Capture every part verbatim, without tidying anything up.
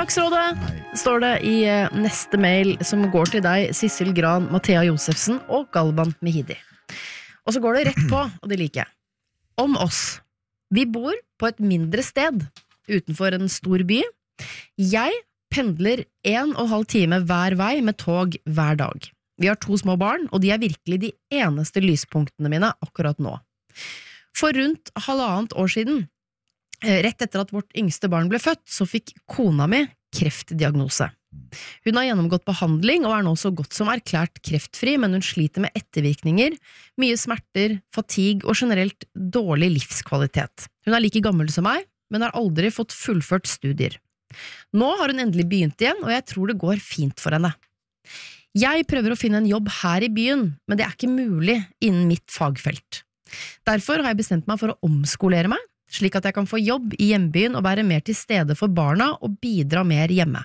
Lørdagsrådet står det i neste mail som går til deg, Sissel Gran, Mathea Josefsen og Galban Mehidi. Og så går det rett på, og det liker jeg. Om oss. Vi bor på et mindre sted utenfor en stor by. Jeg pendler en og en halv time hver vei med tog hver dag. Vi har to små barn, og de er virkelig de eneste lyspunktene mine akkurat nå. For rundt halvannet år siden, rett etter at vårt yngste barn ble født, så fikk kona mi kreftdiagnose. Hun har gjennomgått behandling og er nå så godt som erklært kreftfri, men hun sliter med ettervirkninger, mye smerter, fatigue og generelt dårlig livskvalitet. Hun er like gammel som meg, men har aldri fått fullført studier. Nå har hun endelig begynt igjen, og jeg tror det går fint for henne. Jeg prøver å finne en jobb her i byen, men det er ikke mulig innen mitt fagfelt. Derfor har jeg bestemt meg for å omskolere meg, slik at jeg kan få jobb i hjembyen og være mer til stede for barna og bidra mer hjemme.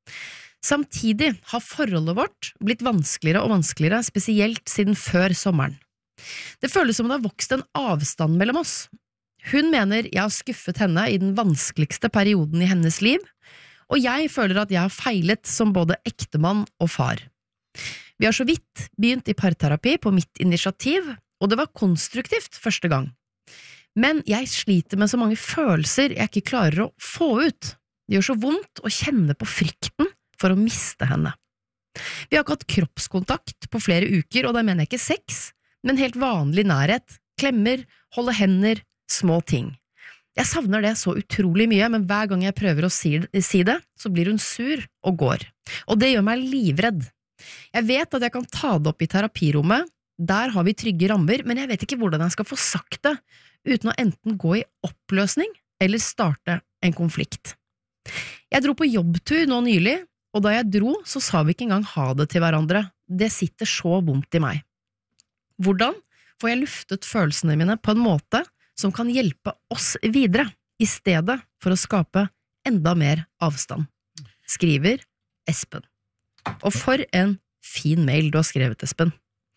Samtidig har forholdet vårt blitt vanskeligere og vanskeligere, spesielt siden før sommeren. Det føles som det har vokst en avstand mellom oss. Hun mener jeg har skuffet henne i den vanskeligste perioden i hennes liv, og jeg føler at jeg har feilet som både ektemann og far. Vi har så vidt begynt i parterapi på mitt initiativ, og det var konstruktivt første gang. Men jeg sliter med så mange følelser jeg ikke klarer å få ut. Det gjør så vondt å kjenne på frykten for å miste henne. Vi har ikke hatt kroppskontakt på flere uker, og da mener jeg ikke sex, men helt vanlig nærhet, klemmer, holde hender, små ting. Jeg savner det så utrolig mye, men hver gang jeg prøver å si det, så blir hun sur og går. Og det gjør meg livredd. Jeg vet at jeg kan ta det opp i terapirommet, der har vi trygge rammer, men jeg vet ikke hvordan jeg skal få sagt det, uten å enten gå i oppløsning eller starte en konflikt. Jeg dro på jobbtur nå nylig, og da jeg dro, så sa vi ikke engang ha det til hverandre. Det sitter så vondt i meg. Hvordan får jeg luftet følelsene mine på en måte som kan hjelpe oss videre, i stedet for å skape enda mer avstand? Skriver Espen. Og for en fin mail du har skrevet, Espen.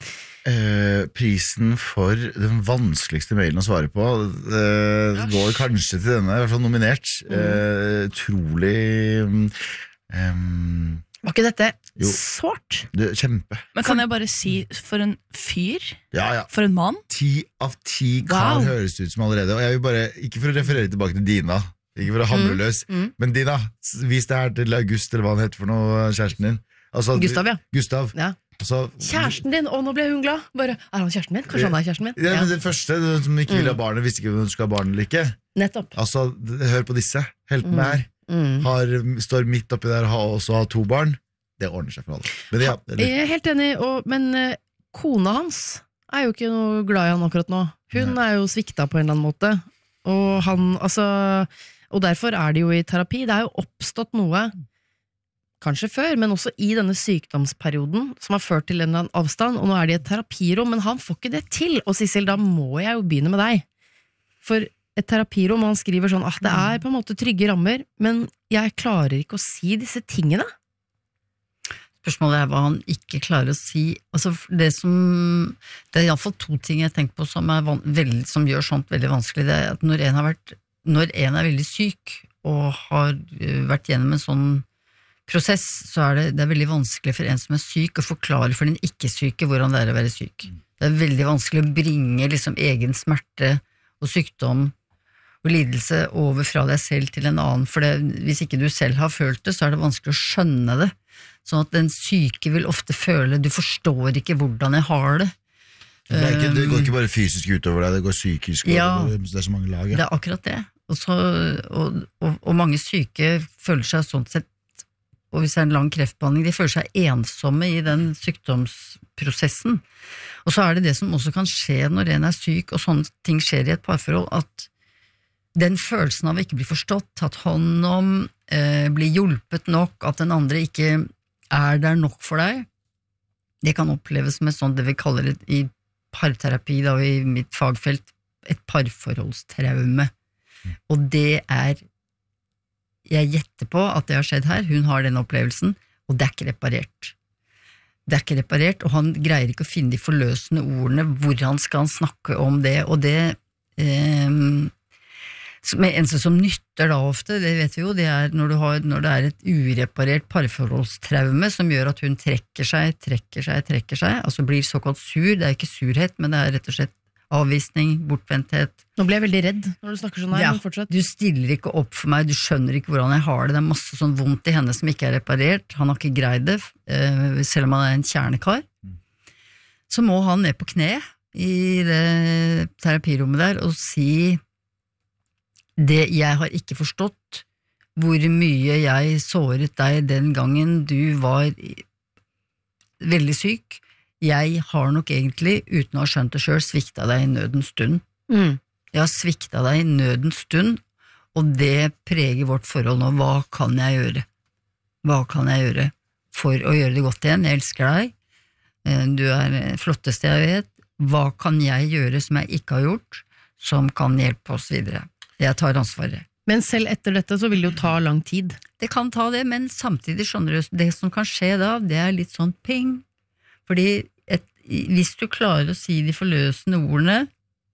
Eh, prisen for den vanskeligste mailen å svare på eh, går kanskje til denne, i hvert fall nominert. Eh, utrolig um, Var ikke dette jo. Sårt? Det, kjempe. Men kan jeg bare si, for en fyr? Ja, ja. For en mann? Ti av ti kar wow. Høres ut som allerede. Og jeg vil bare, ikke for å referere tilbake til Dina, ikke for å hamre løs, mm. Mm. men Dina, vis det her til August, eller hva han heter for noe, kjæresten din. Altså, Gustav, ja. Gustav. Ja. Altså, kjæresten din, og nå ble hun glad. Bare, er han kjæresten min? Kanskje han er kjæresten min? Ja, men det første, den som ikke vil ha barnet, visste ikke om hun skal ha barnet eller ikke. Nettopp. Altså, hør på disse. Help meg her. Mm. Har, står midt oppi der og også har to barn. Det ordner seg for alle. Men ja, det, jeg er helt enig, og, men uh, kona hans er jo ikke noe glad i han akkurat nå. Hun Nei. Er jo svikta på en eller annen måte. Og han, altså, og derfor er det jo i terapi. Det er jo oppstått noe kanskje før, men også i denne sykdomsperioden som har ført til en eller annen avstand, og nå er det et terapirom, men han får ikke det til, og Sissel, da må jeg jo begynne med deg. For et terapirom, og han skriver sånn, ah, det er på en måte trygge rammer, men jeg klarer ikke å si disse tingene. Spørsmålet er hva han ikke klarer å si. Altså, det som, det er i alle fall to ting jeg tenker på som, er van, veldig, som gjør sånt veldig vanskelig, det er at når en, har vært, når en er veldig syk, og har vært gjennom en sånn prosess, så er det, det er veldig vanskelig for en som er syk å forklare for den ikke-syke hvordan det er å være syk. Det er veldig vanskelig å bringe liksom egen smerte og sykdom og lidelse over fra deg selv til en annen, for det, hvis ikke du selv har følt det, så er det vanskelig å skjønne det. Sånn at den syke vil ofte føle, du forstår ikke hvordan jeg har det. Det, er ikke, det går ikke bare fysisk utover deg, det går psykisk over, ja, det er så mange lag. Ja. Det er akkurat det. Og, så, og, og, og mange syke føler seg sånn sett, og hvis det er en lang kreftbehandling, de føler seg ensomme i den sykdomsprosessen. Og så er det det som også kan skje når en er syk, og sånne ting skjer i et parforhold, at den følelsen av å ikke bli forstått, tatt hånd om, eh, bli hjulpet nok, at den andre ikke er der nok for deg, det kan oppleves med sånn det vi kaller det i parterapi, da, i mitt fagfelt, et parforholdstraume. Og det er jeg gjetter på at det har skjedd her, hun har den opplevelsen, og det er ikke reparert. Det er ikke reparert, og han greier ikke å finne de forløsende ordene, hvor han skal snakke om det, og det, eh, Som er eneste som nytter da ofte, det vet vi jo, det er når, du har, når det er et ureparert parforholdstraume som gjør at hun trekker seg, trekker seg, trekker seg, altså blir såkalt sur, det er ikke surhet, men det er rett og slett avvisning, bortvendthet. Nå ble jeg veldig redd når du snakker sånn her, Ja, men fortsatt. du stiller ikke opp for meg, du skjønner ikke hvordan jeg har det, det er masse sånn vondt i henne som ikke er reparert, han har ikke greid det, eh, selv om han er en kjernekar. Så må han ned på kne i det terapirommet der og si det jeg har ikke forstått, hvor mye jeg såret deg den gangen du var veldig syk. Jeg har nok egentlig, uten å ha skjønt det selv, svikta deg i nødens stund. Mm. Jeg har svikta deg i nødens stund, og det preger vårt forhold nå. Hva kan jeg gjøre? Hva kan jeg gjøre for å gjøre det godt igjen? Jeg elsker deg. Du er det flotteste jeg vet. Hva kan jeg gjøre som jeg ikke har gjort, som kan hjelpe oss videre? Jeg tar ansvaret. Men selv etter dette så vil det jo ta lang tid. Det kan ta det, men samtidig skjønner du, det som kan skje da, det er litt sånn ping. Fordi et, hvis du klarer å si de forløsende ordene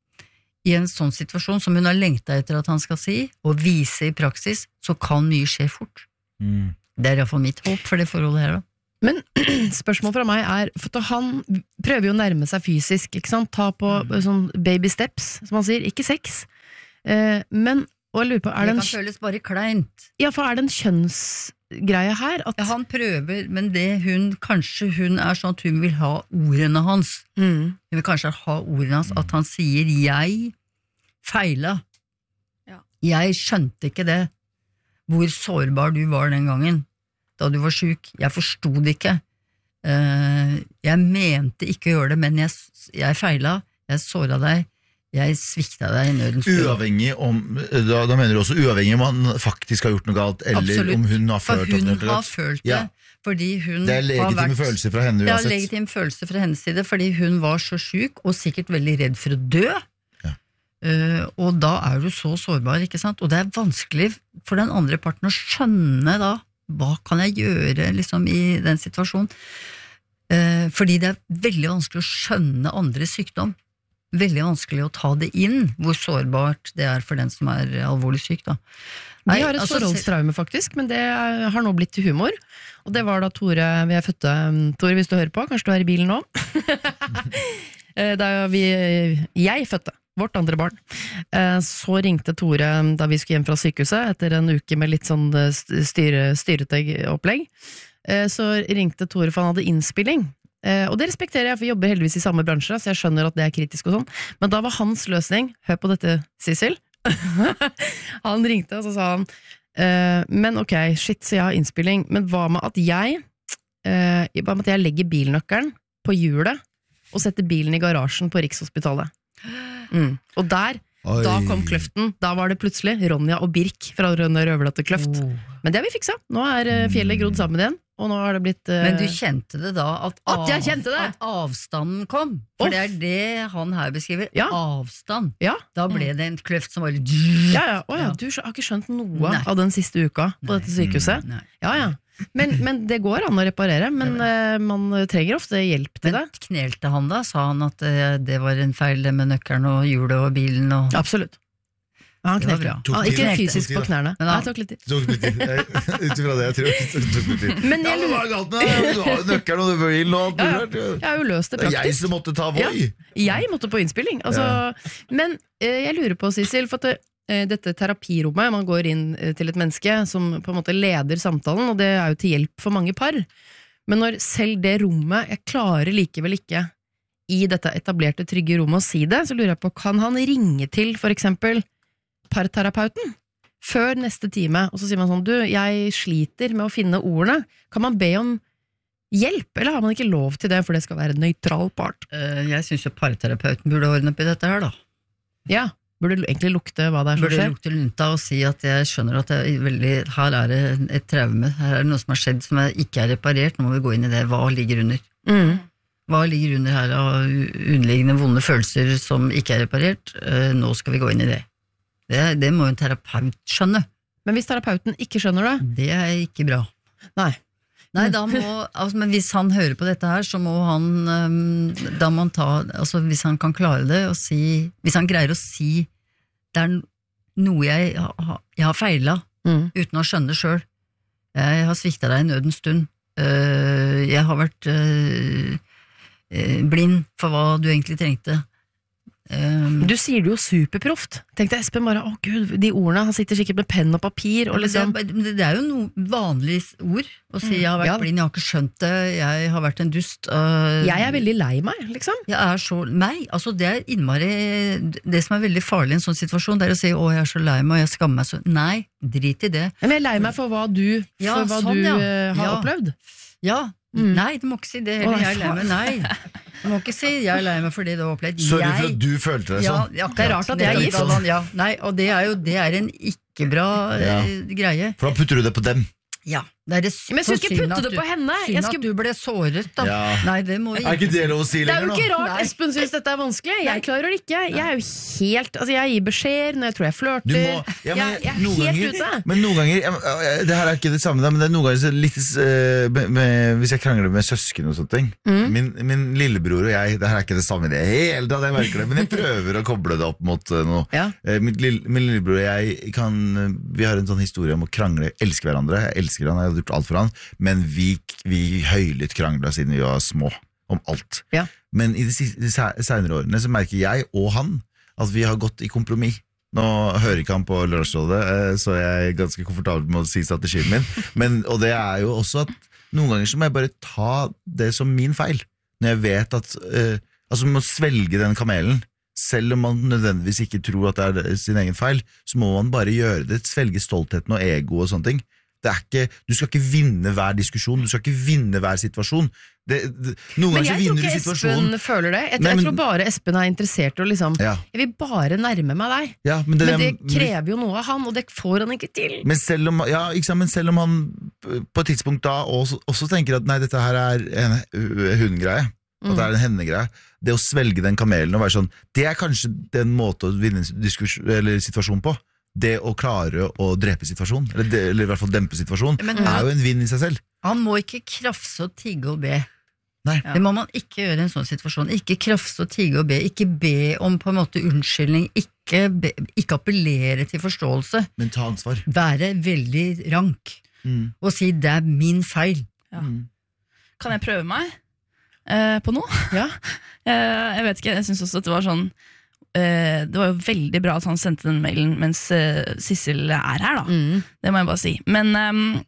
i en sånn situasjon som hun har lengtet etter at han skal si, og vise i praksis, så kan mye skje fort. Mm. Det er i hvert fall mitt håp for det forholdet her da. Men spørsmål fra meg er, for han prøver jo å nærme seg fysisk, ikke sant? Ta på Mm. sånn baby steps, som han sier, ikke sex. Eh, men, og jeg lurer på, er Det det en, kan føles bare kleint. ja, for er det en kjønnsgreie her? At, Ja, han prøver, men det hun, kanskje hun er sånn at hun vil ha ordene hans. mm, Hun vil kanskje ha ordene hans, at han sier, jeg feila. Ja. Jeg skjønte ikke det. Hvor sårbar du var den gangen, da du var syk. Jeg forsto det ikke. Eh, jeg mente ikke å gjøre det, men jeg, jeg feila. Jeg såra deg. Jeg svikta deg i nødens stund. Uavhengig om, da, da mener du også uavhengig om han faktisk har gjort noe galt, eller Absolutt. om hun har For følt at hun hun har gjort noe har galt. følt det. Ja. Fordi hun Det er har legitime vært, følelser fra henne Ja, uansett. legitim følelse fra hennes side, fordi hun var så syk, og sikkert veldig redd for å dø. Ja. Eh, og da er du så sårbar, ikke sant? Og det er vanskelig for den andre parten å skjønne da, hva kan jeg gjøre liksom, i den situasjonen? Eh, fordi det er veldig vanskelig å skjønne andres sykdom. Veldig vanskelig å ta det inn, hvor sårbart det er for den som er alvorlig syk. Da. de har et altså, forholdstraume faktisk, men det er- har nå blitt til humor. Og det var da Tore, vi er fødte, Tore hvis du hører på, kanskje du er i bilen nå? Eh, da vi, jeg fødte vårt andre barn. Eh, Så ringte Tore da vi skulle hjem fra sykehuset, etter en uke med litt sånn eh, styre, styrete opplegg. Eh, Så ringte Tore, for han hadde innspilling. Eh, Og det respekterer jeg, for jeg jobber heldigvis i samme bransje, så jeg skjønner at det er kritisk og sånn. Men da var hans løsning, hør på dette, Sissel. Han ringte, og så sa han eh, men ok, shit, så jeg har innspilling, men hva med at jeg eh, hva med at jeg legger bilnøkkelen på hjulet og setter bilen i garasjen på Rikshospitalet? Mm. Og der, Oi. da kom kløften. Da var det plutselig Ronja og Birk fra Rønne Røverdatter Kløft. Oh. Men det har vi fiksa. Nå er eh, fjellet grodd sammen igjen, og nå har det blitt eh, Men du kjente det da at, At jeg kjente det? at avstanden kom? For Åh. det er det han her beskriver. Ja. Avstand. Ja, Da ble det en kløft som var litt ja, ja. Å, ja. Ja. Du har ikke skjønt noe Nei. av den siste uka på Nei. dette sykehuset? Nei. Ja, ja. Men, men det går an å reparere, men eh, man trenger ofte hjelp til det. Men knelte han da? Sa han at eh, det var en feil det med nøkkelen og hjulet og bilen og Absolutt. Ja, han Det var knelte. bra. Tok Ja, tid, ikke da. fysisk Tok tid, på da. knærne. Men Nei, han- det tok litt tid. Det tok litt tid. Jeg- Ut ifra det jeg tror. Det tok litt tid. Men Ja, jeg, men hva er galt med deg? Du har jo nøkkelen og bilen og alt Ja, ja. mulig rart. jeg har jo løst det Det er jeg praktisk. som måtte ta Voi. Jeg måtte på innspilling. Altså, men eh, jeg lurer på, Sissel, for at det, eh, dette terapirommet, man går inn eh, til et menneske som på en måte leder samtalen, og det er jo til hjelp for mange par. Men når selv det rommet, jeg klarer likevel ikke i dette etablerte trygge rommet å si det, så lurer jeg på, kan han ringe til for eksempel parterapeuten før neste time, og så sier man sånn, du, jeg sliter med å finne ordene. Kan man be om hjelp, eller har man ikke lov til det, for det skal være en nøytral part? Eh, Jeg syns jo parterapeuten burde ordne opp i dette her, da. Ja, burde egentlig lukte hva det er som Burde skjer. lukte lunta og si at jeg skjønner at det er veldig, her er det et traume, her er det noe som har skjedd som er- ikke er reparert, nå må vi gå inn i det. Hva ligger under? Mm. Hva ligger under her av underliggende vonde følelser som ikke er reparert? Eh, Nå skal vi gå inn i det. Det, det må jo en terapeut skjønne. Men hvis terapeuten ikke skjønner det, Det er ikke bra. nei. Nei, da må, altså, men hvis han hører på dette her, så må han øhm, da må han ta, altså hvis han kan klare det og si, hvis han greier å si det er, noe jeg, ha- jeg har feilet, Mm. uten å skjønne det selv. Jeg har sviktet deg en nødens stund. Eh, Jeg har vært eh, eh, blind for hva du egentlig trengte. Eh, Du sier det jo superproft. Tenkte Espen bare, å gud, de ordene, han sitter sikkert med penn og papir, og men det, liksom, er, men det er jo noe vanlig ord å si, jeg har vært Ja. blind, jeg har ikke skjønt det, jeg har vært en dust. eh, jeg er veldig lei meg, liksom. Jeg er så, nei, altså det er innmari, det som er veldig farlig i en sånn situasjon, det er å si, å jeg er så lei meg, og jeg skammer meg så, nei, drit i det. Men jeg er lei meg for hva du, Ja, for hva sånn, du ja. eh, har Ja. opplevd. Ja, Mm. nei, du må ikke si det heller, Å, nei, jeg er lei meg, nei. Du må ikke si, jeg er lei meg for det du har opplevd. Sorry for Jeg- at du følte deg Ja, sånn. ja, Det er rart at jeg er nettopp, gift. Galvan, Ja, nei, og det er jo, det er en ikke bra Ja. eh, greie. For da putter du det på dem. Ja, det er det Men jeg skulle så ikke synd putte at det du- på henne. Synd Jeg at skulle, du ble såret, da. Ja. Nei, det må vi Er ikke det lov å si det er lenger jo ikke nå? rart Nei. Espen synes dette er vanskelig. Jeg klarer det ikke. Jeg er jo helt, altså jeg gir beskjeder når jeg tror jeg flørter. Du må, ja, men, jeg, jeg er noen helt ganger, ute. men noen ganger ja, ja, det her er ikke det samme, da, men det er noen ganger så litt eh, med, med, hvis jeg krangler med søsken og sånne ting. Mm. Min, min lillebror og jeg, det her er ikke det samme i det hele tatt, jeg merker det, men jeg prøver å koble det opp mot eh, noe. Ja. Eh, Min, lille, min lillebror og jeg kan, vi har en sånn historie om å krangle, elske hverandre. Jeg elsker han, jeg har gjort alt for han, men vi, vi høylytt kranglet siden vi var små, om alt. Ja. Men i de, si- de se- senere årene så merker jeg og han at vi har gått i kompromiss. Nå hører ikke han på Lørdagsrådet, eh, så jeg er ganske komfortabel med å si strategien min. Men, og det er jo også at noen ganger så må jeg bare ta det som min feil. Når jeg vet at eh, Altså man må svelge den kamelen. Selv om man nødvendigvis ikke tror at det er sin egen feil, så må man bare gjøre det. Svelge stoltheten og ego og sånne ting. Det er ikke, du skal ikke vinne hver diskusjon, du skal ikke vinne hver situasjon. Det, det, noen Men ganger så jeg tror vinner du ikke situasjonen. Espen føler det. Jeg, Nei, jeg men- tror bare Espen er interessert i å liksom Ja, Jeg vil bare nærme meg deg. ja, men, det, Men det krever jo noe av han, og det får han ikke til. men, selv om, ja, ikke sant, men selv om han på et tidspunkt da også, også tenker at nei, dette her er en hundgreie, at det er en henne-greie, det å svelge den kamelen og være sånn, det er kanskje den måte å vinne en diskusjon, eller situasjon på. Det å klare å drepe situasjon, eller, det, eller i hvert fall dempe situasjon, Men er jo en vinn i seg selv. han må ikke krafse og tigge og be. Nei. Det må man ikke gjøre i en sånn situasjon. Ikke krafse og tigge og be. Ikke be om på en måte unnskyldning. Ikke, be, ikke appellere til forståelse. Men ta ansvar. Være veldig rank Mm. og si 'det er min feil'. Ja. Kan jeg prøve meg eh, på noe? Ja. Eh, jeg vet ikke, jeg synes også at det var sånn eh, Det var jo veldig bra at han sendte den mailen mens eh, Sissel er her, da. Mm. Det må jeg bare si. Men ehm,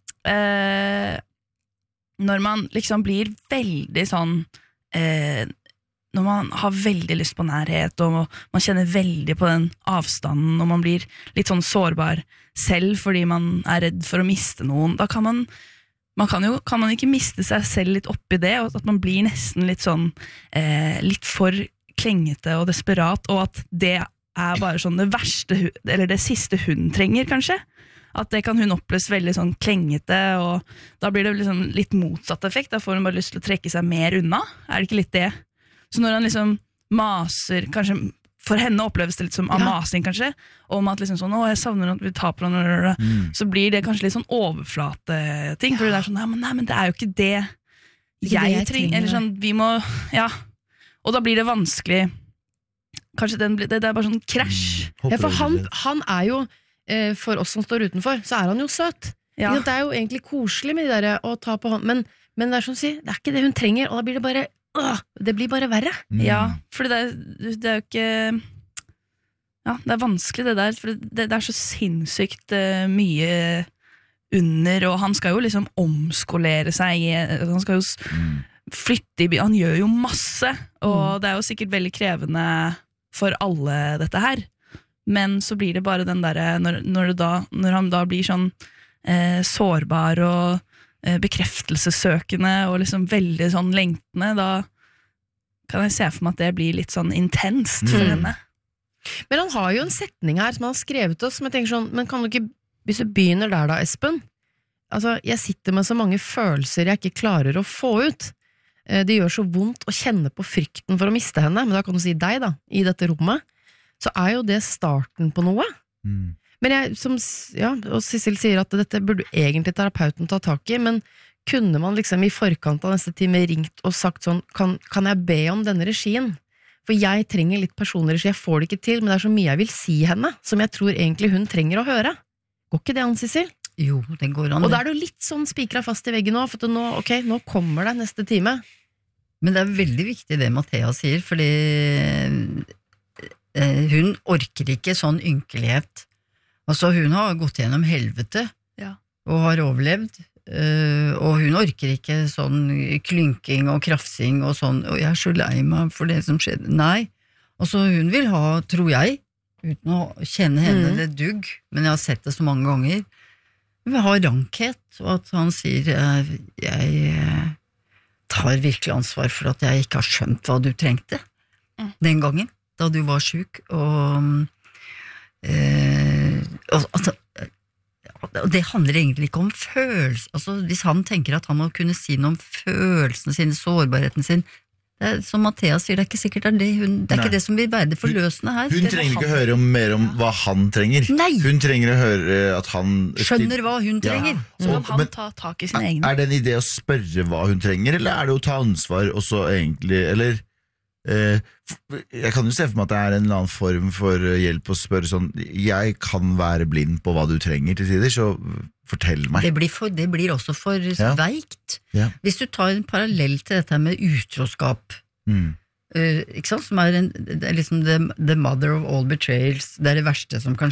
eh, når man liksom blir veldig sånn eh, Når man har veldig lyst på nærhet, og man kjenner veldig på den avstanden, og man blir litt sånn sårbar selv fordi man er redd for å miste noen, da kan man man kan jo kan man ikke miste seg selv litt oppi det, og at man blir nesten litt sånn eh, litt for klengete og desperat, og at det er bare sånn det verste hu- eller det siste hun trenger, kanskje. At det kan hun oppleves veldig sånn klengete, og da blir det liksom litt motsatt effekt. Da får hun bare lyst til å trekke seg mer unna. Er det ikke litt det? Så når han liksom maser, kanskje for henne oppleves det litt som av Ja. masing, kanskje, om at liksom sånn, å, jeg savner at vi tar på noe, Mm. så blir det kanskje litt sånn overflate-ting, fordi det er sånn, nei men, nei, men det er jo ikke det Ikke jeg, det jeg trenger, trenger. eller sånn, vi må, ja, og da blir det vanskelig, kanskje den, blir- det, det er bare sånn krasj. Hopper Ja, for over han, det. han er jo, eh, for oss som står utenfor, så er han jo søt. Ja. Ikke sant? Det er jo egentlig koselig med de der å ta på hånd, men, men det er som du sier, det er ikke det hun trenger, og da blir det bare, åh, det blir bare verre. Mm. Ja, for det, er- det er jo ikke Ja, det er vanskelig det der, for det, det er så sinnssykt eh, mye under, og han skal jo liksom omskolere seg, eh, han skal jo s- Mm. flytte i by, han gjør jo masse, og Mm. det er jo sikkert veldig krevende for alle dette her, men så blir det bare den derre, når, når, det da, når han da blir sånn eh, sårbar og eh, bekreftelsessøkende og liksom veldig sånn lengtende, da kan jeg se for meg at det blir litt sånn intenst for Mm. henne. Men han har jo en setning her som han har skrevet oss, som jeg tenker sånn, men kan du ikke, hvis du begynner der da, Espen? Altså, jeg sitter med så mange følelser jeg ikke klarer å få ut. Eh, Det gjør så vondt å kjenne på frykten for å miste henne, men da kan du si deg da, i dette rommet, så er jo det starten på noe. Mm. Men jeg, som, s- ja, og Sissel sier at dette burde egentlig terapeuten ta tak i, men kunne man liksom i forkant av neste time ringt og sagt sånn, kan, kan jeg be om denne regien? For jeg trenger litt personlig regi, jeg får det ikke til, men det er så mye jeg vil si henne, som jeg tror egentlig hun trenger å høre. Går ikke det an, Sissel? Jo, det går an. Og da er du litt sånn spikra fast i veggen nå, for at nå, ok, nå kommer det neste time. Men det er veldig viktig det Mathea sier, fordi eh, hun orker ikke sånn ynkelighet. Altså, hun har gått gjennom helvete, Ja. og har overlevd, eh, og hun orker ikke sånn klynking og krafsing og sånn, og jeg er så lei meg for det som skjedde. Nei, altså hun vil ha, tror jeg, uten å kjenne henne Mm. det dugg, men jeg har sett det så mange ganger, hun vil ha rankhet, og at han sier, jeg, jeg eh, tar virkelig ansvar for at jeg ikke har skjønt hva du trengte Mm. den gangen, da du var syk, og, eh, og altså, og det handler egentlig ikke om følelse, altså hvis han tenker at han må kunne si noe om følelsene sine, sårbarheten sin, det er, som Mathea sier, det er ikke sikkert det er det, hun, det er Nei. ikke det som vil være det forløsende her. Hun Det trenger må ikke han- høre om, mer om hva han trenger. Nei. Hun trenger å høre at han Skjønner hva hun Ja. trenger. Så kan Og- han men- ta tak i sine egne. Er det en idé å spørre hva hun trenger, eller er det å ta ansvar også egentlig, eller eh, f- jeg kan jo se for meg at det er en eller annen form for eh, hjelp å spørre sånn, jeg kan være blind på hva du trenger til tider, så fortell meg. Det blir, for, det blir også for Ja. veikt. Ja. Hvis du tar en parallell til dette med utroskap, Mm. eh, ikke sant, som er, en, det er liksom the, the mother of all betrayals, det er det verste som kan